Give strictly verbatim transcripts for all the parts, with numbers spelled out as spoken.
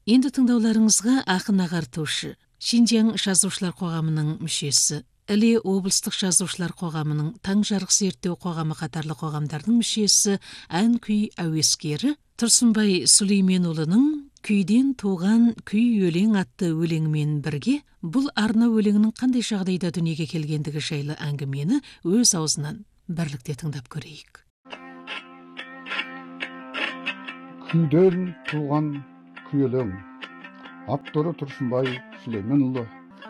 Енді тыңдауларыңызға ақын ағартушы, Шинжаң жазушылар қоғамының мүшесі, Іле облыстық жазушылар қоғамының, Таңжарық зерттеу қоғамы қатарлы қоғамдардың мүшесі, ән күй әуескері Тұрсынбай Сүлейменұлының Күйден туған күй өлең атты өлеңімен бірге бұл арна өлеңінің қандай жағдайда дүниеге келгендігі жайлы әңгімені өз аузынан бірлікте тыңдап көрейік. Күйден туған күй өлең. Авторы Тұрсынбай Сүлейменұлы.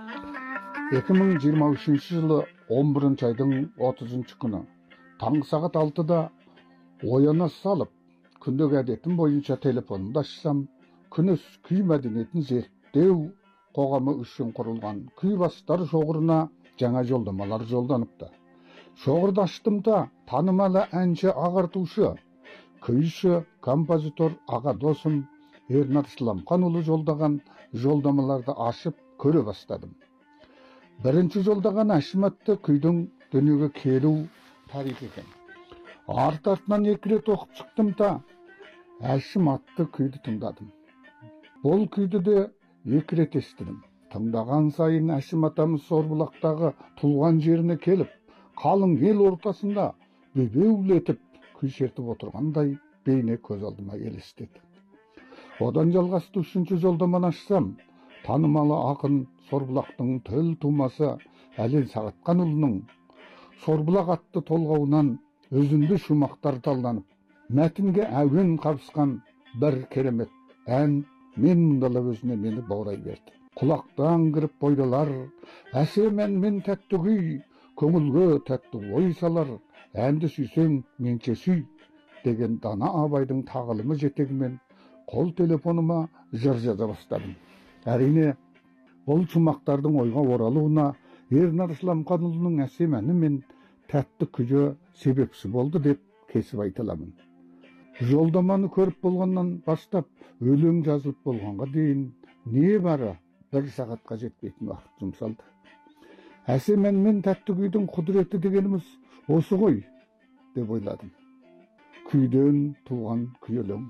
екі мың жиырма үшінші жылы он бірінші айдың отызыншы күні таңғы сағат алтыда ояна салып, күндегі әдетім бойынша телефонымды ашсам, күніс күй мәдениетін зерттеу қоғамы үшін құрылған күй бастар шоғырына жаңа жолдамалар жолданыпты. Шоғырды аштымда танымалы әнші ағартушы, күйші, композитор аға досым Ернар Сламқанұлы жолдаған жолдамаларды ашып көре бастадым. Бірінші жолдаған Әшім атты күйдің дүниеге келу тарихы екен. Арт-артынан екі рет оқып шықтым да Әшім атты күйді тыңдадым. Бұл күйді де екі рет естідім. Тыңдаған сайын Әшім атамыз Сорбұлақтағы туған жеріне келіп, қалың ел ортасында бебеулетіп күй шертіп отырғандай бейне көз алдыма елестеді. Одан жалғасты үшінші жолдаманы ашсам, танымалы ақын Сорбұлақтың төл тумасы Әлен Сағатқанұлының Сорбұлақ атты толғауынан өзінді шумақтар талданып, мәтінге әуен қабысқан бір керемет ән мен мұндала өзіне мені баурай берді. Құлақтан кіріп бойдалар, әсем ән мен тәтті күй, көңілге тәтті ой салар, әнді сүйсең менше сүй деген дана Абайдың тағылымы жетегімен қол телефоныма жыр жаза бастадым. Әрине, бұл шумақтардың ойға оралуына Ернар Сламқанұлының әсем әні мен тәтті күйі себепші болды деп кесіп айта аламын. Жолдаманы көріп болғаннан бастап өлең жазылып болғанға дейін небәрі бір сағатқа жетпейтін уақыт жұмсалды. Әсем ән мен тәтті күйдің құдіреті дегеніміз осы ғой деп ойладым. Күйден туған күй өлең.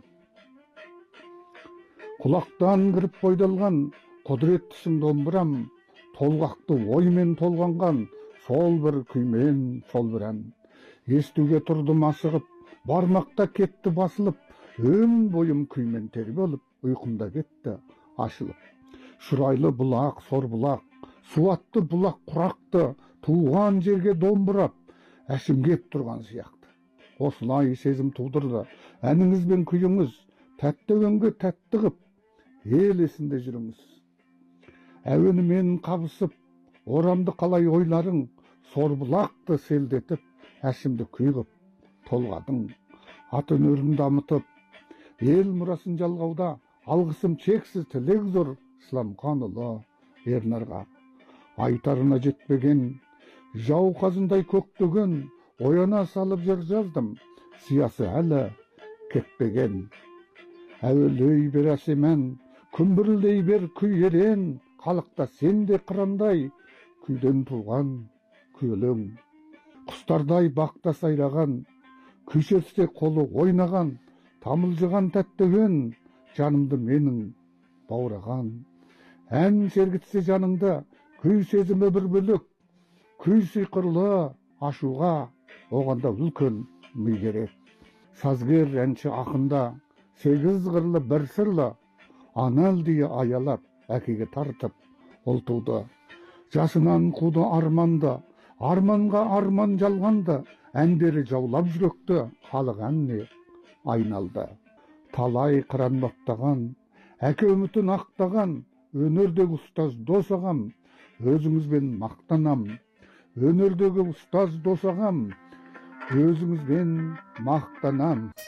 Құлақтан кіріп бойдалған құдіреттісің домбырам, толғақты оймен толғанған сол бір күймен сол бір ән. Естуге тұрдым асығып, бармақта кетті басылып, өн бойым күймен тербеліп, ұйқымда кетті ашылып. Шұрайлы бұлақ, Сорбұлақ, суатты бұлақ құрақты, туған жерге домбырап, әшім кеп тұрған сияқты. Осылай сезім тудырды, әніңіз бен күйіңіз, тәтті өңге тәтті қып, ел есінде жүріңіз. Әуенімен қабысып, орамды қалай ойларың, Сорбұлақты селдетіп, әшімді күй қып, толғадың. Ат өнерін дамытып, ел мұрасын жалғауда, алғысым чексіз тілек зор Сламқанұлы Ернарға. Айтарына жетпеген, жау қазындай көктеген, ояна салып жыр жаздым, сиясы әлі кетпеген. Әуелей бер әсем ән, күмбірлей бер күй ерен, халықта сенде қырандай, күйден туған күй өлең. Құстардай бақта сайраған, күйшерсе қолы ойнаған, тамылжыған тәттіген, жанымды менің баураған. Ән сергітсе жаныңда, күй сезімі бір бөлік, күй сиқырлы ашуға, оғанда үлкен ми керек. Сазгер әнші ақында, сегіз қырлы бір сырлы, аналдия аялап, әкеге тартып, ол туды. Жасынан қуды арманды, арманға арман жалғанды, әндері жаулап жүректі, халық әніне айналды. Талай қыран баптаған, әке үмітін ақтаған, өнердегі ұстаз дос ағам, өзіңізбен мақтанам. Өнердегі ұстаз дос ағам, өзіңізбен мақтанам.